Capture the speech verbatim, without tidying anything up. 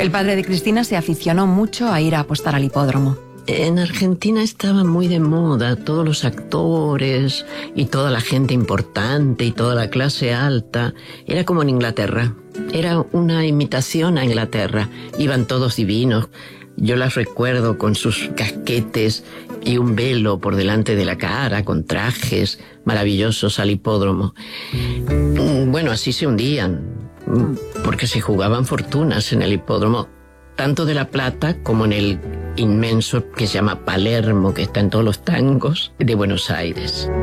El padre de Cristina se aficionó mucho a ir a apostar al hipódromo. En Argentina estaba muy de moda, todos los actores y toda la gente importante y toda la clase alta. Era como en Inglaterra, era una imitación a Inglaterra. Iban todos divinos. Yo las recuerdo con sus casquetes y un velo por delante de la cara, con trajes maravillosos al hipódromo. Bueno, así se hundían, porque se jugaban fortunas en el hipódromo, tanto de La Plata como en el inmenso que se llama Palermo, que está en todos los tangos de Buenos Aires.